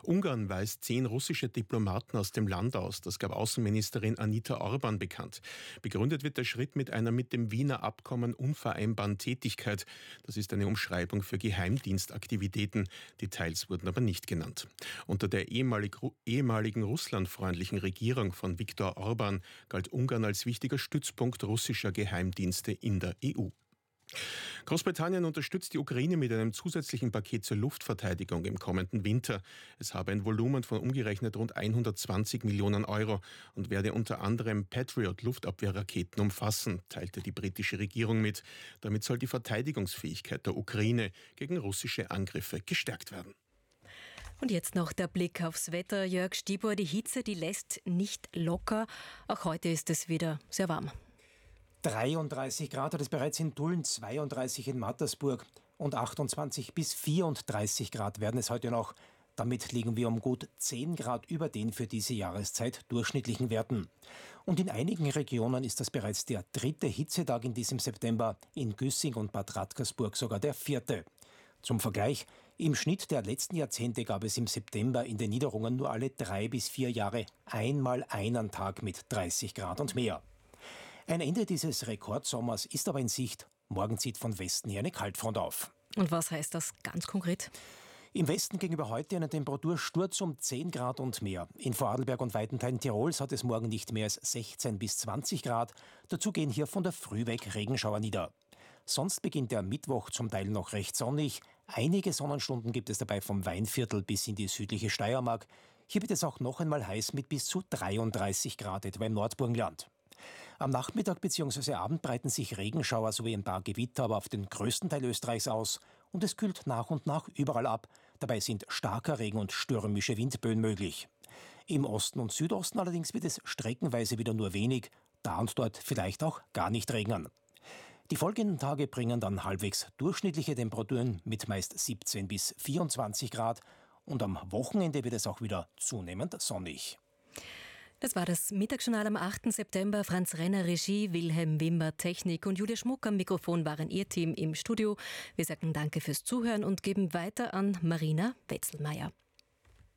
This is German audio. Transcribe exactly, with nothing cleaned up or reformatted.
Ungarn weist zehn russische Diplomaten aus dem Land aus. Das gab Außenministerin Anita Orban bekannt. Begründet wird der Schritt mit einer mit dem Wiener Abkommen unvereinbaren Tätigkeit. Das ist eine Umschreibung für Geheimdienstaktivitäten. Details wurden aber nicht genannt. Unter der ehemalig, ehemaligen russlandfreundlichen Regierung von Viktor Orban galt Ungarn als wichtiger Stützpunkt russischer Geheimdienste in der E U. Großbritannien unterstützt die Ukraine mit einem zusätzlichen Paket zur Luftverteidigung im kommenden Winter. Es habe ein Volumen von umgerechnet rund hundertzwanzig Millionen Euro und werde unter anderem Patriot-Luftabwehrraketen umfassen, teilte die britische Regierung mit. Damit soll die Verteidigungsfähigkeit der Ukraine gegen russische Angriffe gestärkt werden. Und jetzt noch der Blick aufs Wetter. Jörg Stibor, die Hitze, die lässt nicht locker. Auch heute ist es wieder sehr warm. dreiunddreißig Grad hat es bereits in Tulln, zweiunddreißig in Mattersburg und achtundzwanzig bis vierunddreißig Grad werden es heute noch. Damit liegen wir um gut zehn Grad über den für diese Jahreszeit durchschnittlichen Werten. Und in einigen Regionen ist das bereits der dritte Hitzetag in diesem September, in Güssing und Bad Radkersburg sogar der vierte. Zum Vergleich, im Schnitt der letzten Jahrzehnte gab es im September in den Niederungen nur alle drei bis vier Jahre einmal einen Tag mit dreißig Grad und mehr. Ein Ende dieses Rekordsommers ist aber in Sicht. Morgen zieht von Westen her eine Kaltfront auf. Und was heißt das ganz konkret? Im Westen gegenüber heute einen Temperatursturz um zehn Grad und mehr. In Vorarlberg und weiten Teilen Tirols hat es morgen nicht mehr als sechzehn bis zwanzig Grad. Dazu gehen hier von der Früh weg Regenschauer nieder. Sonst beginnt der Mittwoch zum Teil noch recht sonnig. Einige Sonnenstunden gibt es dabei vom Weinviertel bis in die südliche Steiermark. Hier wird es auch noch einmal heiß mit bis zu dreiunddreißig Grad etwa im Nordburgenland. Am Nachmittag bzw. Abend breiten sich Regenschauer sowie ein paar Gewitter aber auf den größten Teil Österreichs aus und es kühlt nach und nach überall ab. Dabei sind starker Regen und stürmische Windböen möglich. Im Osten und Südosten allerdings wird es streckenweise wieder nur wenig, da und dort vielleicht auch gar nicht regnen. Die folgenden Tage bringen dann halbwegs durchschnittliche Temperaturen mit meist siebzehn bis vierundzwanzig Grad und am Wochenende wird es auch wieder zunehmend sonnig. Das war das Mittagsjournal am achten September. Franz Renner Regie, Wilhelm Wimmer Technik und Julia Schmuck am Mikrofon waren Ihr Team im Studio. Wir sagen Danke fürs Zuhören und geben weiter an Marina Wetzelmeier.